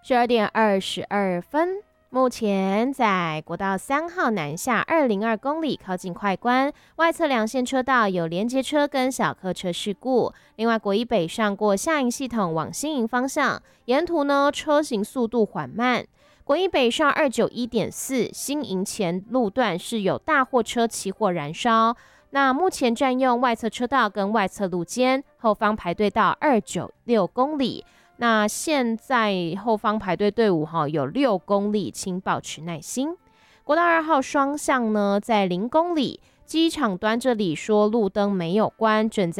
12点22分，目前在国道3号南下202公里，靠近快关，外侧两线车道有连接车跟小客车事故。另外，国一北上过下营系统往新营方向，沿途呢车行速度缓慢。国一北上291.4新营前路段是有大货车起火燃烧，那目前占用外侧车道跟外侧路肩，后方排队到296公里。那现在后方排队队伍有6公里，请保持耐心。国道2号双向呢，在0公里，机场端这里说路灯没有关，正在